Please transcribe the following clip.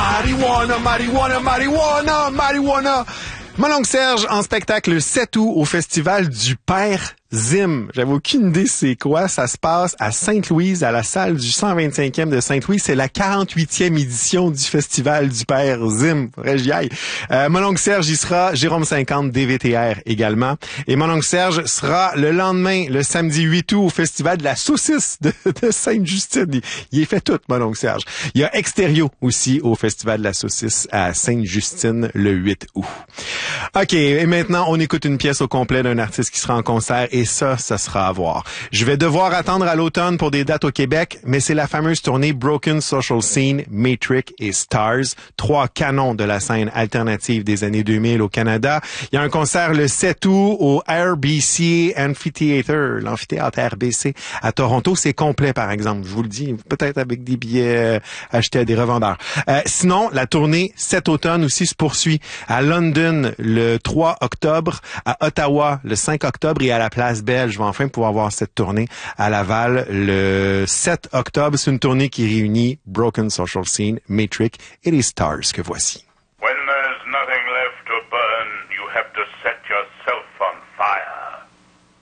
Marijuana, marijuana, marijuana, marijuana. Mon oncle Serge en spectacle le 7 août au Festival du Père Zim. J'avais aucune idée c'est quoi. Ça se passe à Sainte-Louise, à la salle du 125e de Sainte-Louise. C'est la 48e édition du Festival du Père Zim. Faudrait que j'y aille. Mon oncle Serge y sera. Jérôme 50, DVTR également. Et mon oncle Serge sera le lendemain, le samedi 8 août, au Festival de la saucisse de Sainte-Justine. Il est fait tout, mon oncle Serge. Il y a Extérieur aussi au Festival de la saucisse à Sainte-Justine le 8 août. OK, et maintenant, on écoute une pièce au complet d'un artiste qui sera en concert et ça sera à voir. Je vais devoir attendre à l'automne pour des dates au Québec, mais c'est la fameuse tournée Broken Social Scene, Matrix et Stars, 3 canons de la scène alternative des années 2000 au Canada. Il y a un concert le 7 août au RBC Amphitheatre, l'amphithéâtre RBC à Toronto. C'est complet, par exemple, je vous le dis, peut-être avec des billets achetés à des revendeurs. Sinon, la tournée cet automne aussi se poursuit à London le 3 octobre, à Ottawa le 5 octobre et à la Place Belle. Je vais enfin pouvoir voir cette tournée à Laval le 7 octobre. C'est une tournée qui réunit Broken Social Scene, Matrix et les Stars que voici.